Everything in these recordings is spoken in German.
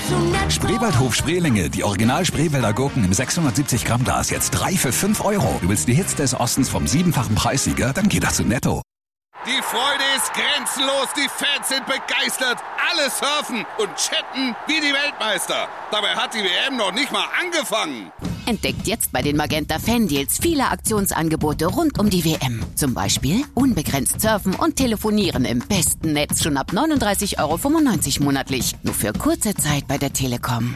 Spreewaldhof Spreelinge, die Original Spreewälder Gurken im 670 Gramm Glas, jetzt 3 für 5 Euro. Du willst die Hits des Ostens vom 7-fachen Preissieger? Dann geht das zu Netto. Die Freude ist grenzenlos, die Fans sind begeistert, alle surfen und chatten wie die Weltmeister. Dabei hat die WM noch nicht mal angefangen. Entdeckt jetzt bei den Magenta Fan-Deals viele Aktionsangebote rund um die WM. Zum Beispiel unbegrenzt surfen und telefonieren im besten Netz schon ab 39,95 € monatlich. Nur für kurze Zeit bei der Telekom.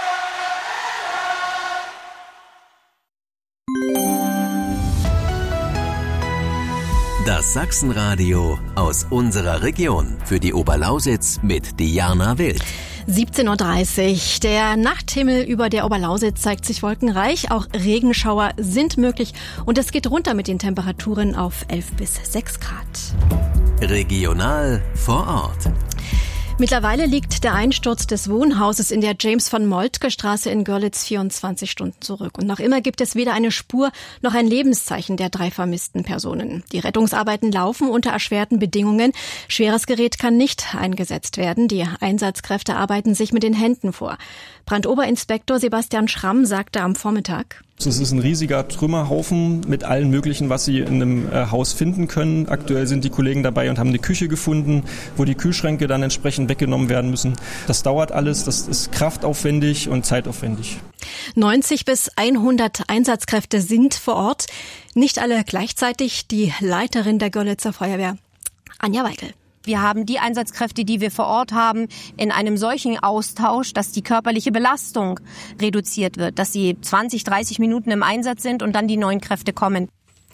Das Sachsenradio aus unserer Region. Für die Oberlausitz mit Diana Wild. 17:30 Uhr. Der Nachthimmel über der Oberlausitz zeigt sich wolkenreich. Auch Regenschauer sind möglich. Und es geht runter mit den Temperaturen auf 11 bis 6 Grad. Regional vor Ort. Mittlerweile liegt der Einsturz des Wohnhauses in der James-von-Moltke-Straße in Görlitz 24 Stunden zurück. Und noch immer gibt es weder eine Spur noch ein Lebenszeichen der 3 vermissten Personen. Die Rettungsarbeiten laufen unter erschwerten Bedingungen. Schweres Gerät kann nicht eingesetzt werden. Die Einsatzkräfte arbeiten sich mit den Händen vor. Brandoberinspektor Sebastian Schramm sagte am Vormittag: Es ist ein riesiger Trümmerhaufen mit allen möglichen, was sie in einem Haus finden können. Aktuell sind die Kollegen dabei und haben eine Küche gefunden, wo die Kühlschränke dann entsprechend weggenommen werden müssen. Das dauert alles, das ist kraftaufwendig und zeitaufwendig. 90 bis 100 Einsatzkräfte sind vor Ort. Nicht alle gleichzeitig. Die Leiterin der Görlitzer Feuerwehr, Anja Weigel. Wir haben die Einsatzkräfte, die wir vor Ort haben, in einem solchen Austausch, dass die körperliche Belastung reduziert wird, dass sie 20, 30 Minuten im Einsatz sind und dann die neuen Kräfte kommen.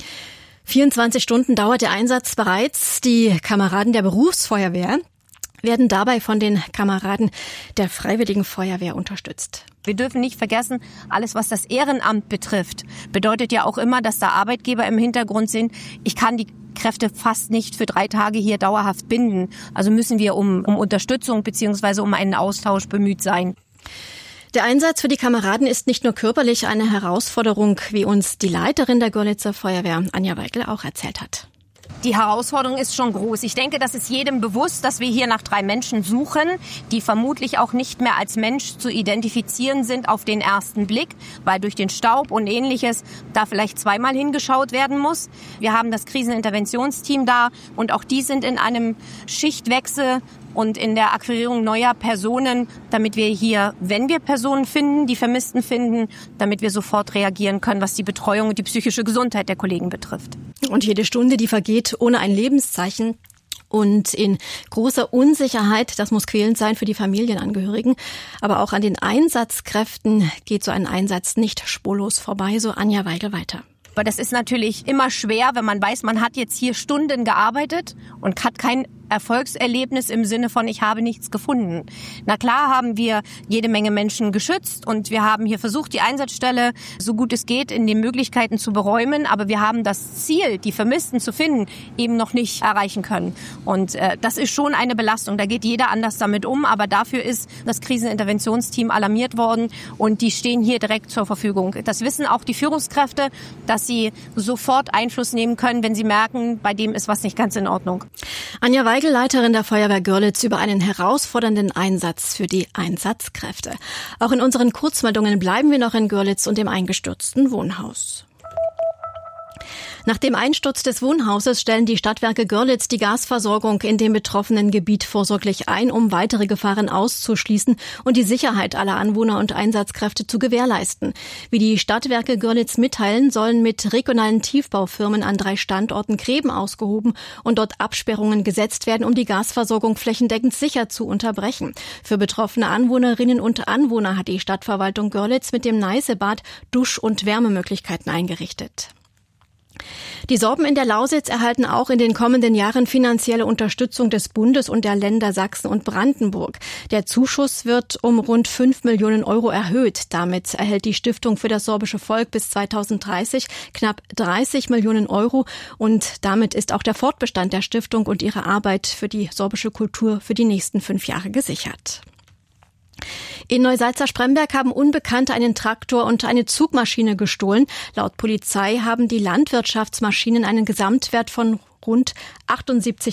24 Stunden dauert der Einsatz bereits. Die Kameraden der Berufsfeuerwehr werden dabei von den Kameraden der Freiwilligen Feuerwehr unterstützt. Wir dürfen nicht vergessen, alles was das Ehrenamt betrifft, bedeutet ja auch immer, dass da Arbeitgeber im Hintergrund sind. Ich kann die Kräfte fast nicht für 3 Tage hier dauerhaft binden. Also müssen wir um Unterstützung bzw. um einen Austausch bemüht sein. Der Einsatz für die Kameraden ist nicht nur körperlich eine Herausforderung, wie uns die Leiterin der Görlitzer Feuerwehr, Anja Weigel, auch erzählt hat. Die Herausforderung ist schon groß. Ich denke, das ist jedem bewusst, dass wir hier nach 3 Menschen suchen, die vermutlich auch nicht mehr als Mensch zu identifizieren sind auf den ersten Blick, weil durch den Staub und Ähnliches da vielleicht zweimal hingeschaut werden muss. Wir haben das Kriseninterventionsteam da und auch die sind in einem Schichtwechsel und in der Akquirierung neuer Personen, damit wir hier, wenn wir Personen finden, die Vermissten finden, damit wir sofort reagieren können, was die Betreuung und die psychische Gesundheit der Kollegen betrifft. Und jede Stunde, die vergeht ohne ein Lebenszeichen und in großer Unsicherheit, das muss quälend sein für die Familienangehörigen. Aber auch an den Einsatzkräften geht so ein Einsatz nicht spurlos vorbei, so Anja Weigel weiter. Aber das ist natürlich immer schwer, wenn man weiß, man hat jetzt hier Stunden gearbeitet und hat kein Erfolgserlebnis im Sinne von, ich habe nichts gefunden. Na klar haben wir jede Menge Menschen geschützt und wir haben hier versucht, die Einsatzstelle so gut es geht in den Möglichkeiten zu beräumen, aber wir haben das Ziel, die Vermissten zu finden, eben noch nicht erreichen können. Und das ist schon eine Belastung. Da geht jeder anders damit um, aber dafür ist das Kriseninterventionsteam alarmiert worden und die stehen hier direkt zur Verfügung. Das wissen auch die Führungskräfte, dass sie sofort Einfluss nehmen können, wenn sie merken, bei dem ist was nicht ganz in Ordnung. Anja Weigel, Leiterin der Feuerwehr Görlitz, über einen herausfordernden Einsatz für die Einsatzkräfte. Auch in unseren Kurzmeldungen bleiben wir noch in Görlitz und dem eingestürzten Wohnhaus. Nach dem Einsturz des Wohnhauses stellen die Stadtwerke Görlitz die Gasversorgung in dem betroffenen Gebiet vorsorglich ein, um weitere Gefahren auszuschließen und die Sicherheit aller Anwohner und Einsatzkräfte zu gewährleisten. Wie die Stadtwerke Görlitz mitteilen, sollen mit regionalen Tiefbaufirmen an 3 Standorten Gräben ausgehoben und dort Absperrungen gesetzt werden, um die Gasversorgung flächendeckend sicher zu unterbrechen. Für betroffene Anwohnerinnen und Anwohner hat die Stadtverwaltung Görlitz mit dem Neißebad Dusch- und Wärmemöglichkeiten eingerichtet. Die Sorben in der Lausitz erhalten auch in den kommenden Jahren finanzielle Unterstützung des Bundes und der Länder Sachsen und Brandenburg. Der Zuschuss wird um rund 5 Millionen € erhöht. Damit erhält die Stiftung für das sorbische Volk bis 2030 knapp 30 Millionen € und damit ist auch der Fortbestand der Stiftung und ihre Arbeit für die sorbische Kultur für die nächsten 5 Jahre gesichert. In Neusalza-Spremberg haben Unbekannte einen Traktor und eine Zugmaschine gestohlen. Laut Polizei haben die Landwirtschaftsmaschinen einen Gesamtwert von rund 78.000